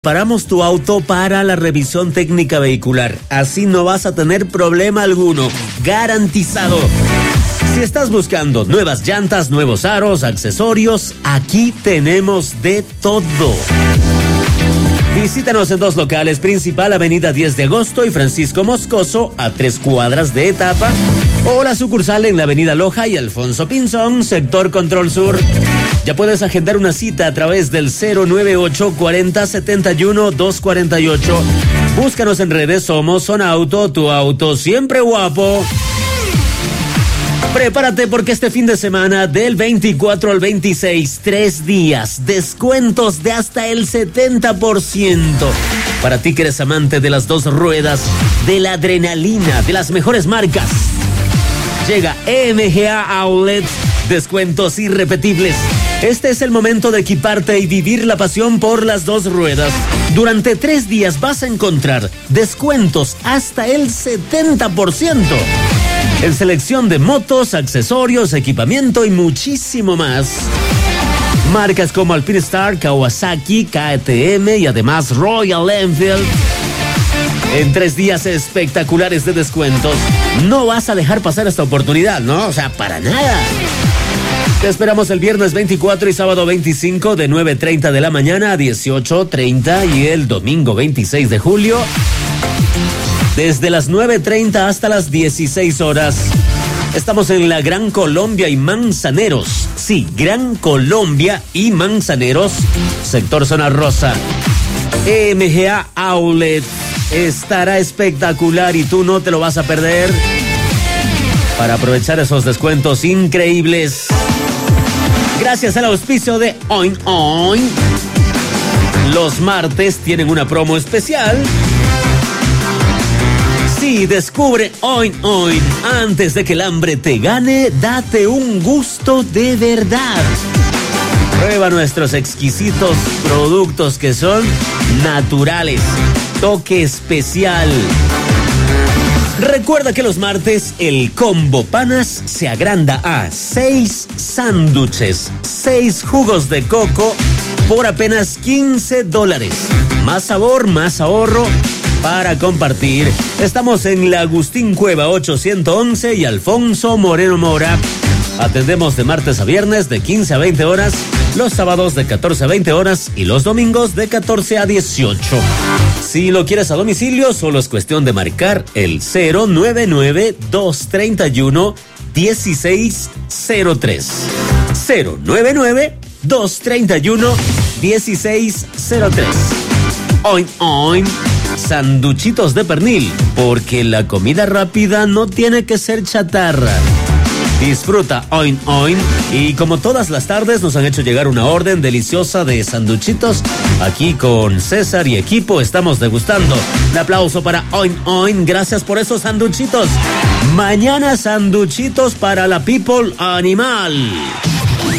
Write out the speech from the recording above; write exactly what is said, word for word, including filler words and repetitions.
Paramos tu auto para la revisión técnica vehicular. Así no vas a tener problema alguno. Garantizado. Si estás buscando nuevas llantas, nuevos aros, accesorios, aquí tenemos de todo. Visítanos en dos locales, principal Avenida diez de agosto y Francisco Moscoso, a tres cuadras de Etapa, o la sucursal en la Avenida Loja y Alfonso Pinzón, sector Control Sur. Ya puedes agendar una cita a través del cero nueve ocho cuarenta setenta y uno doscientos cuarenta y ocho. Búscanos en redes, somos Zona Auto, tu auto siempre guapo. Prepárate porque este fin de semana del veinticuatro al veintiséis, tres días, descuentos de hasta el setenta por ciento. Para ti que eres amante de las dos ruedas, de la adrenalina, de las mejores marcas. Llega M G A Outlet, descuentos irrepetibles. Este es el momento de equiparte y vivir la pasión por las dos ruedas. Durante tres días vas a encontrar descuentos hasta el setenta por ciento. En selección de motos, accesorios, equipamiento y muchísimo más. Marcas como Alpine Star, Kawasaki, K T M y además Royal Enfield. En tres días espectaculares de descuentos. No vas a dejar pasar esta oportunidad, ¿no? O sea, para nada. Te esperamos el viernes veinticuatro y sábado veinticinco de nueve treinta de la mañana a dieciocho treinta y el domingo veintiséis de julio desde las nueve treinta hasta las dieciséis horas. Estamos en la Gran Colombia y Manzaneros. Sí, Gran Colombia y Manzaneros, sector Zona Rosa. M G A Outlet estará espectacular y tú no te lo vas a perder para aprovechar esos descuentos increíbles. Gracias al auspicio de Oin Oin. Los martes tienen una promo especial. Sí, descubre Oin Oin. Antes de que el hambre te gane, date un gusto de verdad. Prueba nuestros exquisitos productos que son naturales. Toque especial. Recuerda que los martes el combo panas se agranda a seis sándwiches, seis jugos de coco por apenas quince dólares. Más sabor, más ahorro para compartir. Estamos en la Agustín Cueva ochocientos once y Alfonso Moreno Mora. Atendemos de martes a viernes de quince a veinte horas, los sábados de catorce a veinte horas y los domingos de catorce a dieciocho. Si lo quieres a domicilio, solo es cuestión de marcar el cero nueve nueve dos tres uno uno seis cero tres. cero nueve nueve dos tres uno uno seis cero tres. Oin Oin, sanduchitos de pernil, porque la comida rápida no tiene que ser chatarra. Disfruta Oin Oin y como todas las tardes nos han hecho llegar una orden deliciosa de sanduchitos. Aquí con César y equipo estamos degustando. Un aplauso para Oin Oin, gracias por esos sanduchitos. Mañana sanduchitos para la people animal.